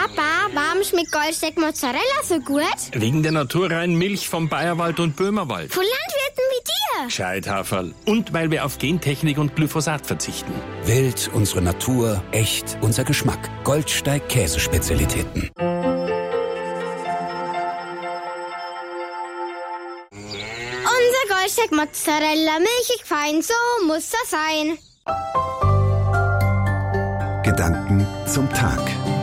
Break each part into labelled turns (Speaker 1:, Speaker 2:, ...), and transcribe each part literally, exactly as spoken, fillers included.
Speaker 1: Papa, warum schmeckt Goldsteak Mozzarella so gut?
Speaker 2: Wegen der naturreinen Milch vom Bayerwald und Böhmerwald.
Speaker 1: Von Landwirten wie dir.
Speaker 2: Gescheithaferl. Und weil wir auf Gentechnik und Glyphosat verzichten.
Speaker 3: Wild, unsere Natur, echt, unser Geschmack. Goldsteig Käsespezialitäten.
Speaker 1: Unser Goldsteak Mozzarella, milchig fein, so muss das sein.
Speaker 4: Gedanken zum Tag.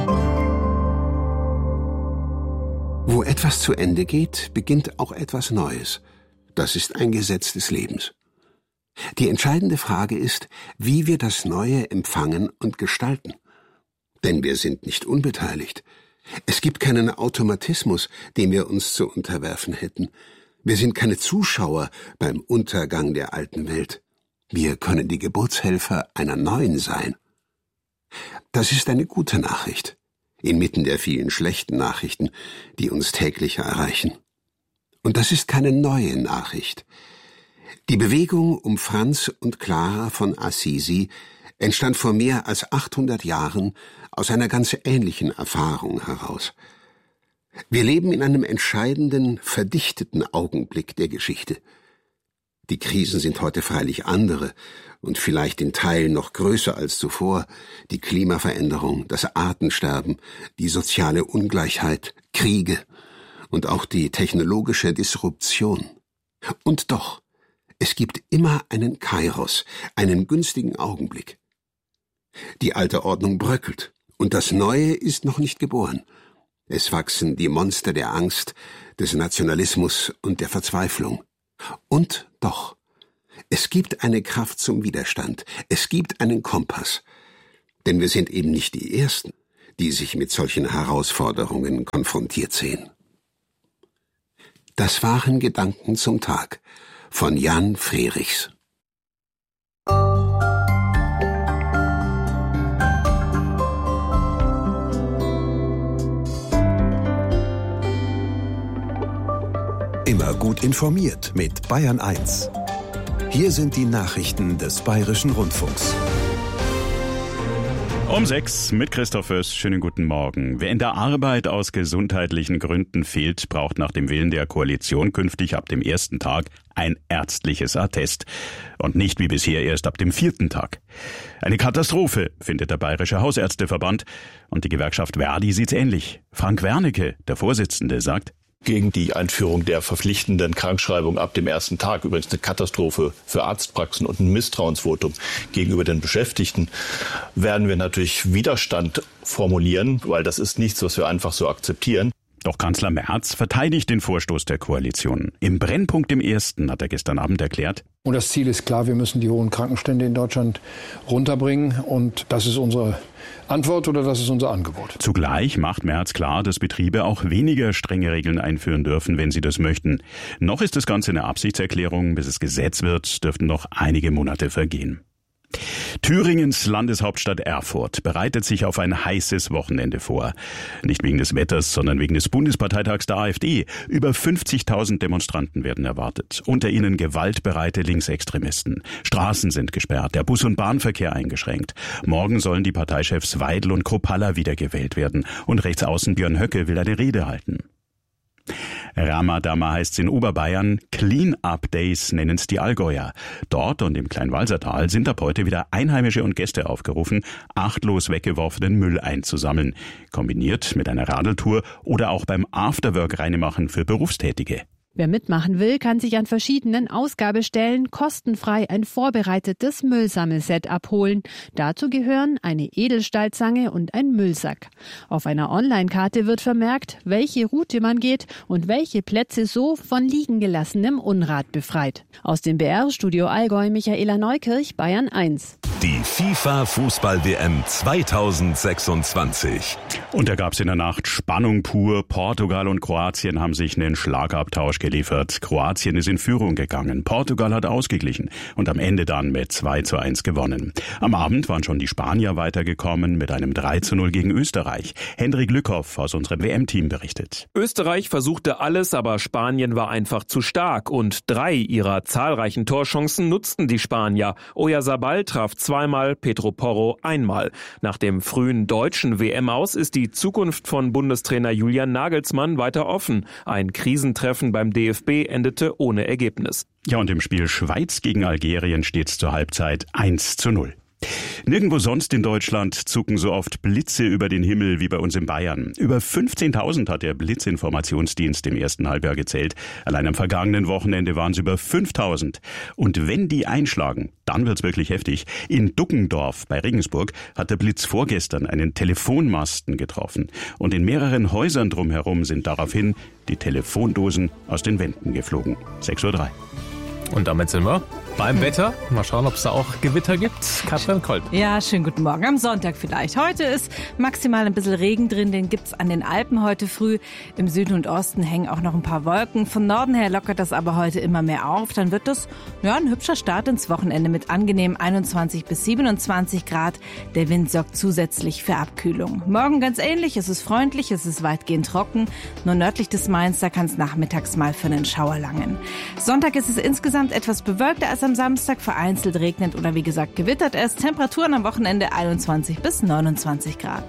Speaker 4: Wo etwas zu Ende geht, beginnt auch etwas Neues. Das ist ein Gesetz des Lebens. Die entscheidende Frage ist, wie wir das Neue empfangen und gestalten. Denn wir sind nicht unbeteiligt. Es gibt keinen Automatismus, dem wir uns zu unterwerfen hätten. Wir sind keine Zuschauer beim Untergang der alten Welt. Wir können die Geburtshelfer einer neuen sein. Das ist eine gute Nachricht, inmitten der vielen schlechten Nachrichten, die uns täglich erreichen. Und das ist keine neue Nachricht. Die Bewegung um Franz und Clara von Assisi entstand vor mehr als achthundert Jahren aus einer ganz ähnlichen Erfahrung heraus. Wir leben in einem entscheidenden, verdichteten Augenblick der Geschichte. Die Krisen sind heute freilich andere und vielleicht in Teilen noch größer als zuvor. Die Klimaveränderung, das Artensterben, die soziale Ungleichheit, Kriege und auch die technologische Disruption. Und doch, es gibt immer einen Kairos, einen günstigen Augenblick. Die alte Ordnung bröckelt und das Neue ist noch nicht geboren. Es wachsen die Monster der Angst, des Nationalismus und der Verzweiflung. Und doch, es gibt eine Kraft zum Widerstand, es gibt einen Kompass. Denn wir sind eben nicht die Ersten, die sich mit solchen Herausforderungen konfrontiert sehen. Das waren Gedanken zum Tag von Jan Frerichs.
Speaker 5: Immer gut informiert mit Bayern eins. Hier sind die Nachrichten des Bayerischen Rundfunks.
Speaker 6: Um sechs mit Christoph Föß. Schönen guten Morgen. Wer in der Arbeit aus gesundheitlichen Gründen fehlt, braucht nach dem Willen der Koalition künftig ab dem ersten Tag ein ärztliches Attest. Und nicht wie bisher erst ab dem vierten Tag. Eine Katastrophe, findet der Bayerische Hausärzteverband. Und die Gewerkschaft Verdi sieht's ähnlich. Frank Wernicke, der Vorsitzende, sagt:
Speaker 7: Gegen die Einführung der verpflichtenden Krankschreibung ab dem ersten Tag, übrigens eine Katastrophe für Arztpraxen und ein Misstrauensvotum gegenüber den Beschäftigten, werden wir natürlich Widerstand formulieren, weil das ist nichts, was wir einfach so akzeptieren.
Speaker 6: Doch Kanzler Merz verteidigt den Vorstoß der Koalition. Im Brennpunkt im Ersten hat er gestern Abend erklärt:
Speaker 8: Und das Ziel ist klar, wir müssen die hohen Krankenstände in Deutschland runterbringen. Und das ist unsere Antwort oder das ist unser Angebot.
Speaker 6: Zugleich macht Merz klar, dass Betriebe auch weniger strenge Regeln einführen dürfen, wenn sie das möchten. Noch ist das Ganze eine Absichtserklärung. Bis es Gesetz wird, dürften noch einige Monate vergehen. Thüringens Landeshauptstadt Erfurt bereitet sich auf ein heißes Wochenende vor. Nicht wegen des Wetters, sondern wegen des Bundesparteitags der AfD. Über fünfzigtausend Demonstranten werden erwartet. Unter ihnen gewaltbereite Linksextremisten. Straßen sind gesperrt, der Bus- und Bahnverkehr eingeschränkt. Morgen sollen die Parteichefs Weidel und Kropalla wiedergewählt werden. Und Rechtsaußen Björn Höcke will eine Rede halten. Ramadama heißt's in Oberbayern, Clean-Up-Days nennen's die Allgäuer. Dort und im Kleinwalsertal sind ab heute wieder Einheimische und Gäste aufgerufen, achtlos weggeworfenen Müll einzusammeln. Kombiniert mit einer Radeltour oder auch beim Afterwork-Reinemachen für Berufstätige.
Speaker 9: Wer mitmachen will, kann sich an verschiedenen Ausgabestellen kostenfrei ein vorbereitetes Müllsammelset abholen. Dazu gehören eine Edelstahlzange und ein Müllsack. Auf einer Online-Karte wird vermerkt, welche Route man geht und welche Plätze so von liegen gelassenem Unrat befreit. Aus dem B R-Studio Allgäu Michaela Neukirch, Bayern eins.
Speaker 5: Die FIFA-Fußball-W M zweitausendsechsundzwanzig.
Speaker 6: Und da gab's in der Nacht Spannung pur. Portugal und Kroatien haben sich einen Schlagabtausch geliefert. abgeliefert. Kroatien ist in Führung gegangen. Portugal hat ausgeglichen und am Ende dann mit zwei zu eins gewonnen. Am Abend waren schon die Spanier weitergekommen mit einem drei zu null gegen Österreich. Hendrik Lückhoff aus unserem W M-Team berichtet.
Speaker 10: Österreich versuchte alles, aber Spanien war einfach zu stark und drei ihrer zahlreichen Torchancen nutzten die Spanier. Oyarzabal traf zweimal, Pedro Porro einmal. Nach dem frühen deutschen W M-Aus ist die Zukunft von Bundestrainer Julian Nagelsmann weiter offen. Ein Krisentreffen beim D F B endete ohne Ergebnis.
Speaker 6: Ja, und im Spiel Schweiz gegen Algerien steht's zur Halbzeit eins zu null. Nirgendwo sonst in Deutschland zucken so oft Blitze über den Himmel wie bei uns in Bayern. Über fünfzehntausend hat der Blitzinformationsdienst im ersten Halbjahr gezählt. Allein am vergangenen Wochenende waren es über fünftausend. Und wenn die einschlagen, dann wird's wirklich heftig. In Duckendorf bei Regensburg hat der Blitz vorgestern einen Telefonmasten getroffen. Und in mehreren Häusern drumherum sind daraufhin die Telefondosen aus den Wänden geflogen. sechs Uhr drei.
Speaker 11: Und damit sind wir beim Wetter. Mal schauen, ob es da auch Gewitter gibt. Katrin Kolb.
Speaker 12: Ja, schönen guten Morgen. Am Sonntag vielleicht. Heute ist maximal ein bisschen Regen drin. Den gibt's an den Alpen heute früh. Im Süden und Osten hängen auch noch ein paar Wolken. Von Norden her lockert das aber heute immer mehr auf. Dann wird das ja, ein hübscher Start ins Wochenende mit angenehm einundzwanzig bis siebenundzwanzig Grad. Der Wind sorgt zusätzlich für Abkühlung. Morgen ganz ähnlich. Es ist freundlich, es ist weitgehend trocken. Nur nördlich des Mains, da kann es nachmittags mal für einen Schauer langen. Sonntag ist es insgesamt etwas bewölkter als am Samstag, vereinzelt regnet oder wie gesagt gewittert es. Temperaturen am Wochenende einundzwanzig bis neunundzwanzig Grad.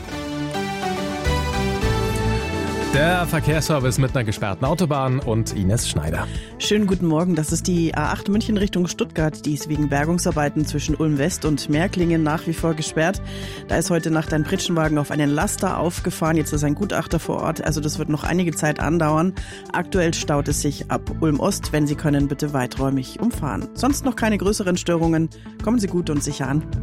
Speaker 11: Der Verkehrsservice mit einer gesperrten Autobahn und Ines Schneider.
Speaker 13: Schönen guten Morgen, das ist die A acht München Richtung Stuttgart. Die ist wegen Bergungsarbeiten zwischen Ulm West und Märklingen nach wie vor gesperrt. Da ist heute Nacht ein Pritschenwagen auf einen Laster aufgefahren. Jetzt ist ein Gutachter vor Ort, also das wird noch einige Zeit andauern. Aktuell staut es sich ab Ulm Ost. Wenn Sie können, bitte weiträumig umfahren. Sonst noch keine größeren Störungen. Kommen Sie gut und sicher an.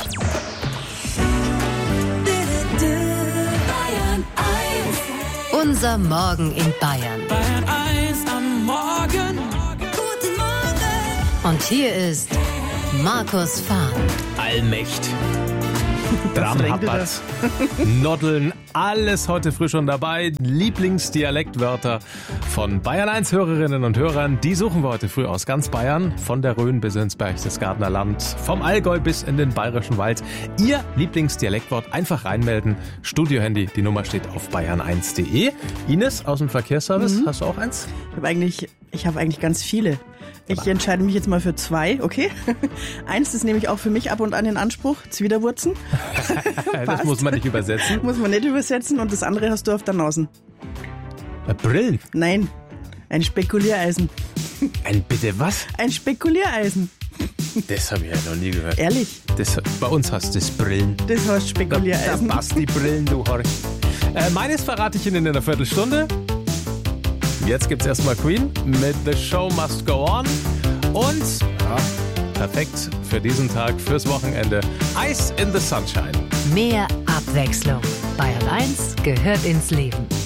Speaker 14: Unser Morgen in Bayern.
Speaker 15: Bayern eins am Morgen. Guten Morgen.
Speaker 14: Und hier ist Markus Fahn.
Speaker 11: Allmächt. Dramhappert, Noddeln, alles heute früh schon dabei. Lieblingsdialektwörter von Bayern eins Hörerinnen und Hörern, die suchen wir heute früh aus ganz Bayern. Von der Rhön bis ins Berchtesgadener Land, vom Allgäu bis in den Bayerischen Wald. Ihr Lieblingsdialektwort einfach reinmelden. Studiohandy, die Nummer steht auf bayern eins punkt de. Ines aus dem Verkehrsservice, mhm. Hast du auch eins?
Speaker 13: Ich habe eigentlich, ich habe eigentlich ganz viele. Ich entscheide mich jetzt mal für zwei, okay? Eins, das nehme ich auch für mich ab und an in Anspruch, Zwiderwurzen.
Speaker 11: Das muss man nicht übersetzen.
Speaker 13: Muss man nicht übersetzen und das andere hast du auf der Nase.
Speaker 11: Brillen?
Speaker 13: Nein, ein Spekuliereisen.
Speaker 11: Ein bitte was?
Speaker 13: Ein Spekuliereisen.
Speaker 11: Das habe ich ja noch nie gehört.
Speaker 13: Ehrlich?
Speaker 11: Das, bei uns heißt das Brillen.
Speaker 13: Das heißt Spekuliereisen.
Speaker 11: Da, da passt die Brillen, du Horch. Äh, meines verrate ich Ihnen in einer Viertelstunde. Jetzt gibt's erstmal Queen mit The Show Must Go On. Und, ja, perfekt für diesen Tag, fürs Wochenende, Ice in the Sunshine.
Speaker 14: Mehr Abwechslung. Bayern eins gehört ins Leben.